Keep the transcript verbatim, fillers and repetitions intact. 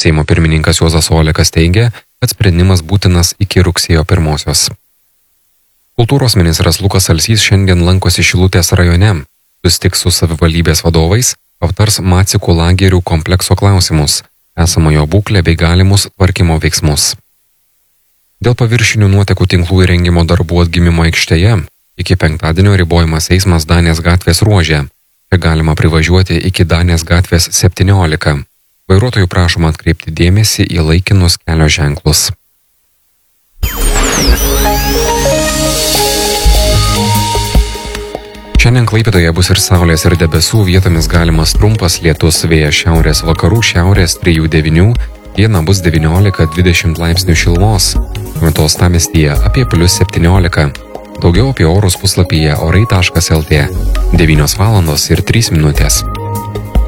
Seimo pirmininkas Juozas Olekas teigia, kad sprendimas būtinas iki rugsėjo pirmosios. Kultūros ministras Lukas Alsys šiandien lankosi Šilutės rajone, susitiks su savivaldybės vadovais, aptars Macikų lagerių komplekso klausimus, esamojo būklę bei galimus tvarkymo veiksmus. Dėl paviršinių nuotekų tinklų įrengimo darbų atgimimo aikštėje iki penktadienio ribojamas eismas Danės gatvės ruože. Čia galima privažiuoti iki Danės gatvės septyniolika. Vairuotojų prašoma atkreipti dėmesį į laikinus kelio ženklus. Šiandien Klaipėdoje bus ir saulės ir debesų, vietomis galimas trumpas lietus, vėjas šiaurės vakarų, šiaurės trijų devynių, diena bus devyniolika dvidešimt laipsnių šilumos, metu uostamiestyje apie plius septyniolika. Daugiau apie orus puslapyje orai taškas lt. devynios valandos ir trys minutės.